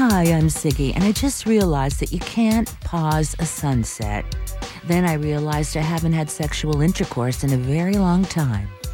Hi, I'm Siggy, and I just realized that you can't pause a sunset. Then I realized I haven't had sexual intercourse in a very long time.